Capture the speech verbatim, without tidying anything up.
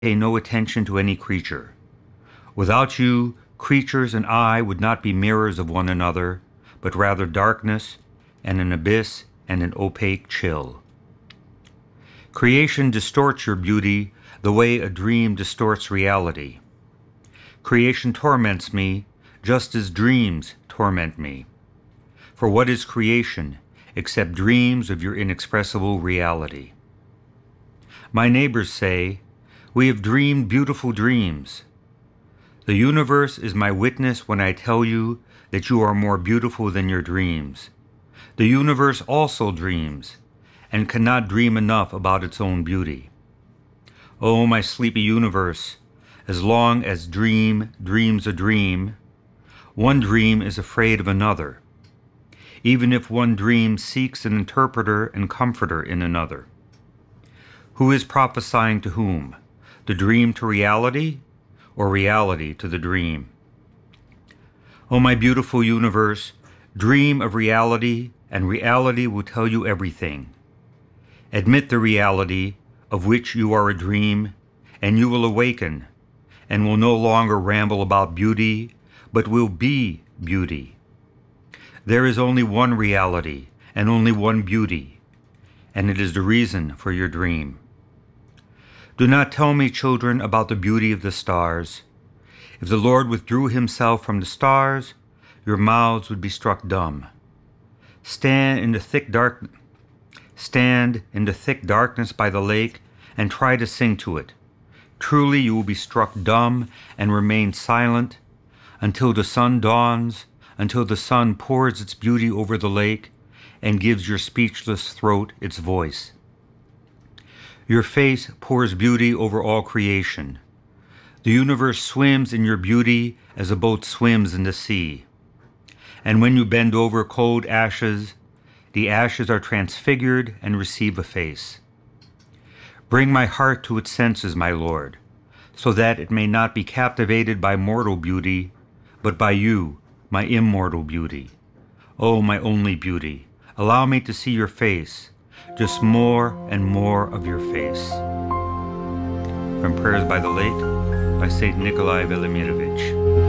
pay no attention to any creature. Without you, creatures and I would not be mirrors of one another, but rather darkness and an abyss and an opaque chill. Creation distorts your beauty the way a dream distorts reality. Creation torments me just as dreams torment me. For what is creation except dreams of your inexpressible reality? My neighbors say, "We have dreamed beautiful dreams." The universe is my witness when I tell you that you are more beautiful than your dreams. The universe also dreams, and cannot dream enough about its own beauty. Oh, my sleepy universe, as long as dream dreams a dream, one dream is afraid of another, even if one dream seeks an interpreter and comforter in another. Who is prophesying to whom? The dream to reality, or reality to the dream? Oh, my beautiful universe, dream of reality, and reality will tell you everything. Admit the reality of which you are a dream, and you will awaken, and will no longer ramble about beauty, but will be beauty. There is only one reality, and only one beauty, and it is the reason for your dream. Do not tell me, children, about the beauty of the stars. If the Lord withdrew himself from the stars, your mouths would be struck dumb. Stand in the thick dark, stand in the thick darkness by the lake and try to sing to it. Truly you will be struck dumb and remain silent until the sun dawns, until the sun pours its beauty over the lake and gives your speechless throat its voice. Your face pours beauty over all creation. The universe swims in your beauty as a boat swims in the sea. And when you bend over cold ashes, the ashes are transfigured and receive a face. Bring my heart to its senses, my Lord, so that it may not be captivated by mortal beauty, but by you, my immortal beauty. Oh, my only beauty, allow me to see your face, just more and more of your face. From Prayers by the Lake, by Saint Nikolai Velimirovich.